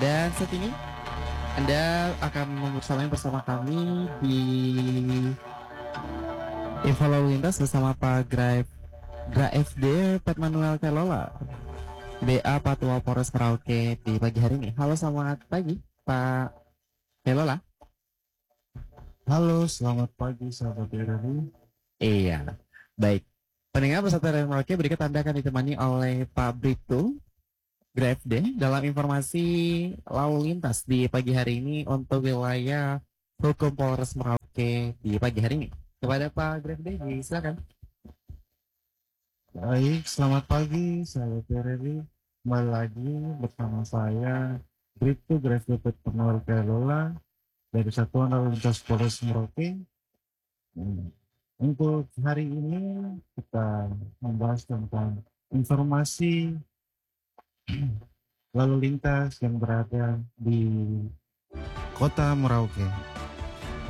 Dan saat ini Anda akan bersama kami di Info Lalu Lintas bersama Pak FD Pat Manuel Kelola, BA Patua Polres Merauke di pagi hari ini. Halo, selamat pagi Pak Kelola. Halo, selamat pagi sahabat RRI. Iya, baik. Pendengar peserta dari Merauke, berikut Anda akan ditemani oleh Pak Bribtu GrFD dalam informasi lalu lintas di pagi hari ini untuk wilayah hukum Polres Merauke di pagi hari ini. Kepada Pak GrFD, silakan. Baik, selamat pagi sahabat RRI. Kembali lagi bersama saya, Bribtu Grafipet Penol Kelola dari Satuan Lalu Lintas Polres Merauke. Untuk hari ini kita membahas tentang informasi lalu lintas yang berada di Kota Merauke.